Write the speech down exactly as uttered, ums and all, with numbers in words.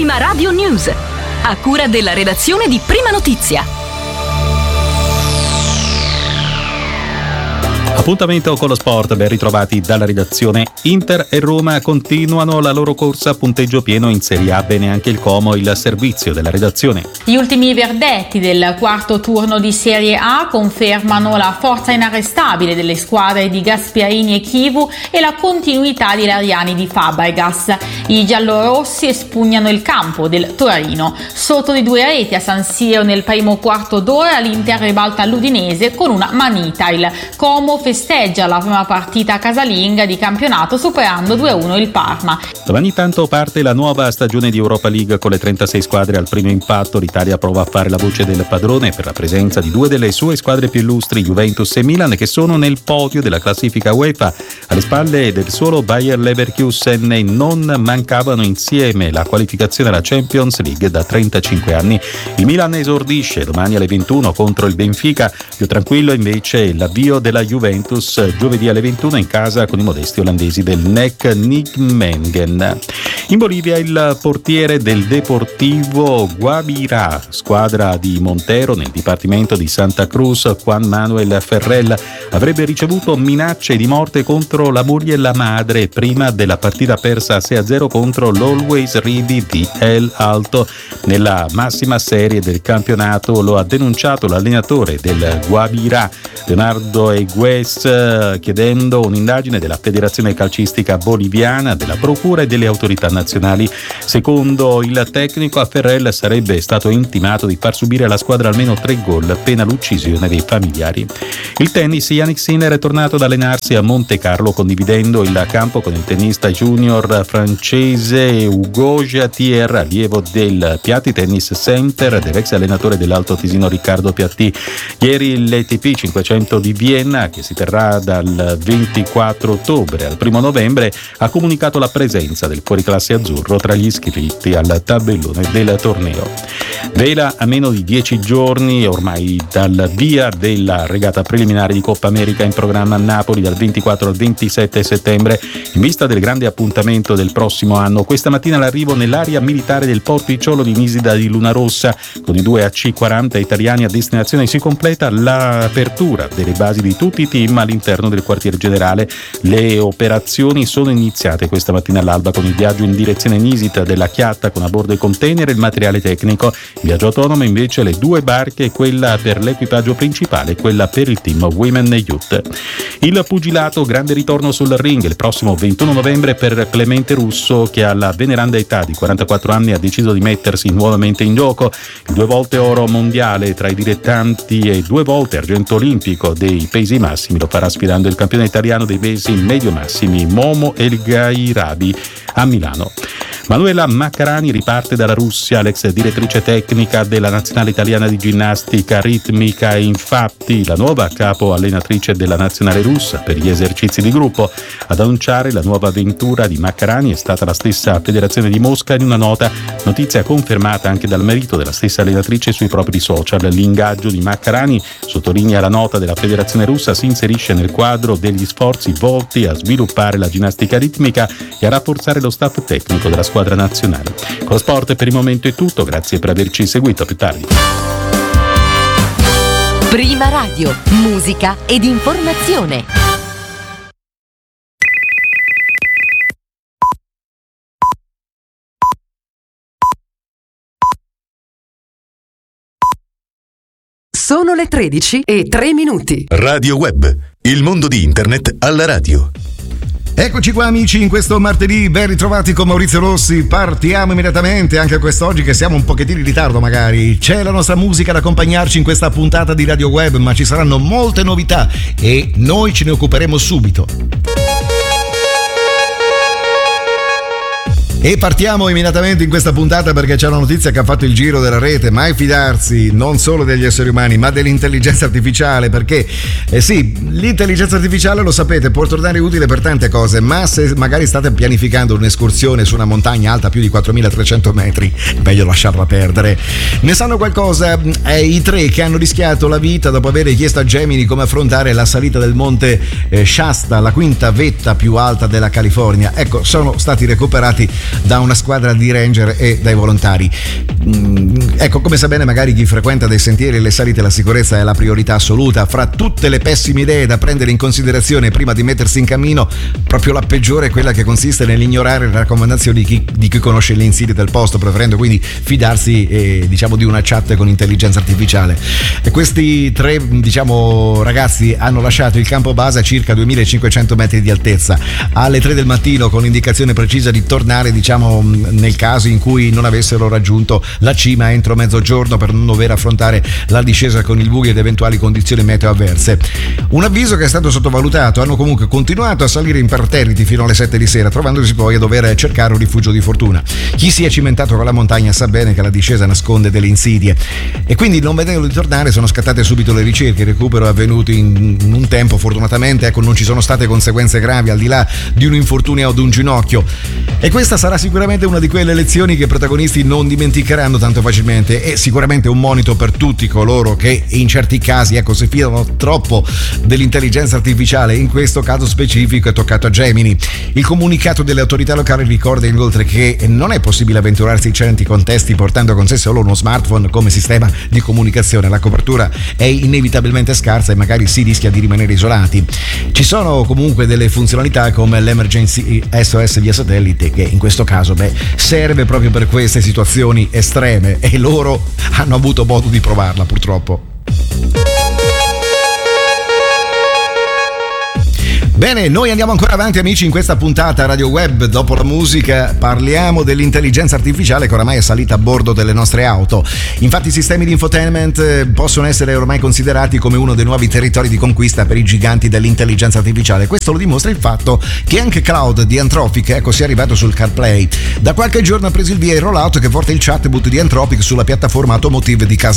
Prima Radio News, a cura della redazione di Prima Notizia. Appuntamento con lo sport, ben ritrovati dalla redazione. Inter e Roma continuano la loro corsa a punteggio pieno in Serie A, bene anche il Como, il servizio della redazione. Gli ultimi verdetti del quarto turno di Serie A confermano la forza inarrestabile delle squadre di Gasperini e Chivu e la continuità di Lariani di Fabregas. I giallorossi espugnano il campo del Torino. Sotto di due reti a San Siro nel primo quarto d'ora, l'Inter ribalta l'Udinese con una manita. Il Como festeggia la prima partita casalinga di campionato superando due a uno il Parma. Domani tanto parte la nuova stagione di Europa League con le trentasei squadre al primo impatto. L'Italia prova a fare la voce del padrone per la presenza di due delle sue squadre più illustri, Juventus e Milan, che sono nel podio della classifica UEFA. Alle spalle del solo Bayer Leverkusen e non mancavano insieme la qualificazione alla Champions League da trentacinque anni. Il Milan esordisce domani alle ventuno contro il Benfica. Più tranquillo invece l'avvio della Juventus giovedì alle ventuno in casa con i modesti olandesi del N E C Nijmegen. In Bolivia il portiere del Deportivo Guabirá, squadra di Montero nel dipartimento di Santa Cruz, Juan Manuel Ferrell, avrebbe ricevuto minacce di morte contro la moglie e la madre prima della partita persa sei a zero contro l'Always Ready di El Alto nella massima serie del campionato. Lo ha denunciato l'allenatore del Guabirá, Leonardo Egues, chiedendo un'indagine della Federazione Calcistica Boliviana, della Procura e delle autorità nazionali. Secondo il tecnico, a Ferrell sarebbe stato intimato di far subire alla squadra almeno tre gol, pena l'uccisione dei familiari. Il tennis, Jannik Sinner è tornato ad allenarsi a Monte Carlo, condividendo il campo con il tennista junior francese Hugo Jatier, allievo del Piatti Tennis Center dell'ex allenatore dell'Alto Tesino Riccardo Piatti. Ieri l'A T P cinquecento di Vienna, che si terrà dal ventiquattro ottobre al primo novembre, ha comunicato la presenza del fuoriclasse azzurro tra gli iscritti al tabellone del torneo. Vela a meno di dieci giorni ormai dal via della regata preliminare di Coppa America in programma a Napoli dal ventiquattro al ventisette settembre. In vista del grande appuntamento del prossimo anno, questa mattina l'arrivo nell'area militare del Porticciolo di Nisida di Lunarossa con i due A C quaranta italiani a destinazione si completa l'apertura delle basi di tutti i team all'interno del quartier generale. Le operazioni sono iniziate questa mattina all'alba con il viaggio in direzione Nisida della Chiatta con a bordo i container e il materiale tecnico. In viaggio autonomo invece le due barche, quella per l'equipaggio principale e quella per il team Women e Youth. Il pugilato, grande ritorno sul ring il prossimo ventuno novembre per Clemente Russo, che alla veneranda età di quarantaquattro anni ha deciso di mettersi nuovamente in gioco. Il due volte oro mondiale tra i dilettanti e due volte argento olimpico dei pesi massimi lo farà sfidando il campione italiano dei pesi medio massimi Momo El Gairabi a Milano. Manuela Maccarani riparte dalla Russia, l'ex direttrice tecnica della nazionale italiana di ginnastica ritmica e infatti la nuova capo allenatrice della nazionale russa per gli esercizi di gruppo. Ad annunciare la nuova avventura di Maccarani è stata la stessa Federazione di Mosca in una nota, notizia confermata anche dal marito della stessa allenatrice sui propri social. L'ingaggio di Maccarani, sottolinea la nota della Federazione russa, si inserisce nel quadro degli sforzi volti a sviluppare la ginnastica ritmica e a rafforzare lo staff tecnico della squadra nazionale. Con lo sport per il momento è tutto, grazie per averci seguito, a più tardi. Prima Radio, musica ed informazione. Sono le tredici e tre minuti. Radio Web, il mondo di internet alla radio. Eccoci qua amici in questo martedì, ben ritrovati con Maurizio Rossi. Partiamo immediatamente anche quest'oggi che siamo un pochettino in ritardo magari. C'è la nostra musica ad accompagnarci in questa puntata di Radio Web, ma ci saranno molte novità e noi ce ne occuperemo subito. E partiamo immediatamente in questa puntata perché c'è una notizia che ha fatto il giro della rete. Mai fidarsi non solo degli esseri umani ma dell'intelligenza artificiale, perché eh sì, l'intelligenza artificiale, lo sapete, può tornare utile per tante cose, ma se magari state pianificando un'escursione su una montagna alta più di quattromilatrecento metri, meglio lasciarla perdere. Ne sanno qualcosa eh, i tre che hanno rischiato la vita dopo aver chiesto a Gemini come affrontare la salita del monte eh, Shasta, la quinta vetta più alta della California. Ecco, sono stati recuperati da una squadra di ranger e dai volontari. Mm, ecco, come sa bene magari chi frequenta dei sentieri e le salite, la sicurezza è la priorità assoluta. Fra tutte le pessime idee da prendere in considerazione prima di mettersi in cammino, proprio la peggiore è quella che consiste nell'ignorare le raccomandazioni di chi, di chi conosce le insidie del posto, preferendo quindi fidarsi eh, diciamo di una chat con intelligenza artificiale. E questi tre diciamo ragazzi hanno lasciato il campo base a circa duemilacinquecento metri di altezza alle tre del mattino, con indicazione precisa di tornare diciamo nel caso in cui non avessero raggiunto la cima entro mezzogiorno, per non dover affrontare la discesa con il buio ed eventuali condizioni meteo avverse. Un avviso che è stato sottovalutato. Hanno comunque continuato a salire imperterriti fino alle sette di sera, trovandosi poi a dover cercare un rifugio di fortuna. Chi si è cimentato con la montagna sa bene che la discesa nasconde delle insidie, e quindi non vedendo di tornare sono scattate subito le ricerche. Il recupero è avvenuto in un tempo, fortunatamente ecco non ci sono state conseguenze gravi al di là di un infortunio ad un ginocchio, e questa sarà sicuramente una di quelle lezioni che i protagonisti non dimenticheranno tanto facilmente, e sicuramente un monito per tutti coloro che in certi casi ecco si fidano troppo dell'intelligenza artificiale. In questo caso specifico è toccato a Gemini. Il comunicato delle autorità locali ricorda inoltre che non è possibile avventurarsi in certi contesti portando con sé solo uno smartphone come sistema di comunicazione. La copertura è inevitabilmente scarsa e magari si rischia di rimanere isolati. Ci sono comunque delle funzionalità come l'Emergency S O S via satellite, che in questo caso beh, serve proprio per queste situazioni estreme, e loro hanno avuto modo di provarla purtroppo. Bene, noi andiamo ancora avanti amici in questa puntata Radio Web. Dopo la musica parliamo dell'intelligenza artificiale che oramai è salita a bordo delle nostre auto. Infatti i sistemi di infotainment possono essere ormai considerati come uno dei nuovi territori di conquista per i giganti dell'intelligenza artificiale. Questo lo dimostra il fatto che anche Cloud di Anthropic ecco si è arrivato sul CarPlay. Da qualche giorno ha preso il via il rollout che porta il chatbot di Anthropic sulla piattaforma automotive di casa